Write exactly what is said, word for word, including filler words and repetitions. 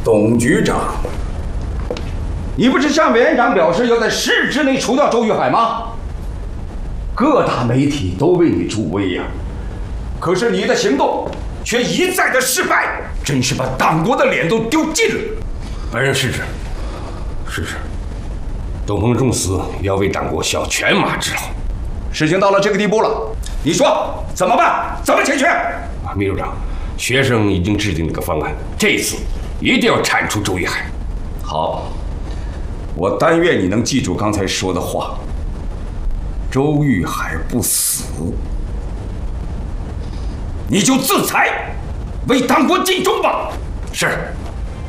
董局长，你不是向委员长表示要在十日之内除掉周玉海吗？各大媒体都为你助威呀，可是你的行动却一再的失败，真是把党国的脸都丢尽了。 本人失职，失职。董鹏重死，要为党国效犬马之劳。 事情到了这个地步了，你说怎么办？怎么解决？ 秘书长，学生已经制定了个方案，这次一定要铲除周玉海。 好，我但愿你能记住刚才说的话。周玉海不死，你就自裁，为党国尽忠吧。 是。